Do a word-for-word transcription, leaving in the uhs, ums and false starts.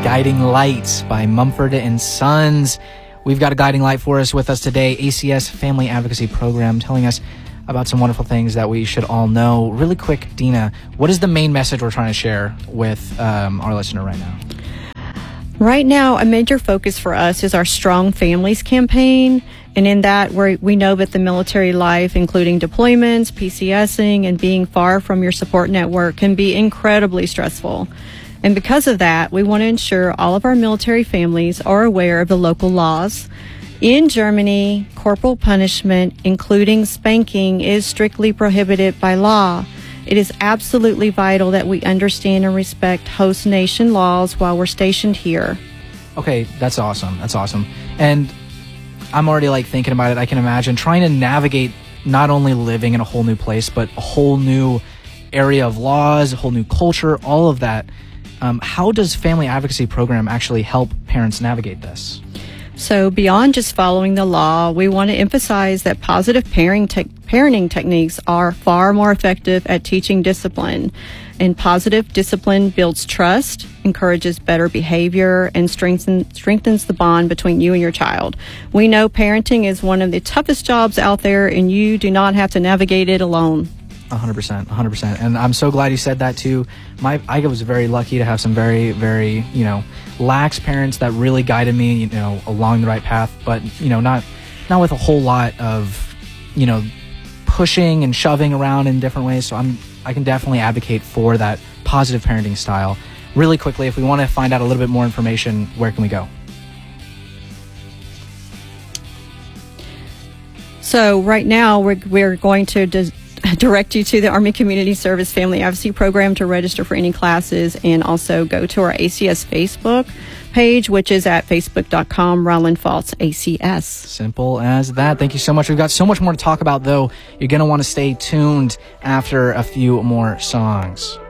Guiding Light by Mumford and Sons. We've got a guiding light for us with us today, A C S Family Advocacy Program, telling us about some wonderful things that we should all know. Really quick, Dina, what is the main message we're trying to share with um, our listener right now? Right now, a major focus for us is our Strong Families campaign. And in that, we we know that the military life, including deployments, PCSing, and being far from your support network can be incredibly stressful. And because of that, we want to ensure all of our military families are aware of the local laws. In Germany, corporal punishment, including spanking, is strictly prohibited by law. It is absolutely vital that we understand and respect host nation laws while we're stationed here. Okay, that's awesome. That's awesome. And I'm already like thinking about it. I can imagine trying to navigate not only living in a whole new place, but a whole new area of laws, a whole new culture, all of that. Um, how does Family Advocacy Program actually help parents navigate this? So beyond just following the law, we want to emphasize that positive parenting, te- parenting techniques are far more effective at teaching discipline. And positive discipline builds trust, encourages better behavior, and strengthen, strengthens the bond between you and your child. We know parenting is one of the toughest jobs out there, and you do not have to navigate it alone. one hundred percent, one hundred percent. And I'm so glad you said that too. My, I was very lucky to have some very, very, you know, lax parents that really guided me, you know, along the right path, but, you know, not, not with a whole lot of, you know, pushing and shoving around in different ways. So I'm, I can definitely advocate for that positive parenting style. Really quickly, if we want to find out a little bit more information, where can we go? So right now we're, we're going to des- direct you to the Army Community Service Family Advocacy Program to register for any classes, and also go to our A C S Facebook page, which is at facebook dot com Rollin Falls A C S. Simple as that. Thank you so much. We've got so much more to talk about, though. You're going to want to stay tuned after a few more songs.